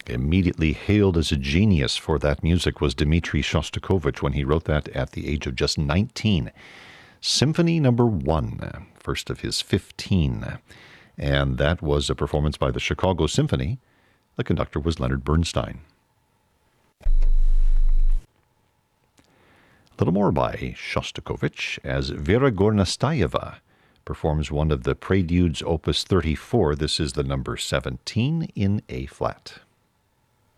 Immediately hailed as a genius for that music was Dmitri Shostakovich when he wrote that at the age of just 19. Symphony Number 1, first of his 15. And that was a performance by the Chicago Symphony. The conductor was Leonard Bernstein. A little more by Shostakovich as Vera Gornastayeva performs one of the Preludes, Opus 34. This is the number 17 in A flat.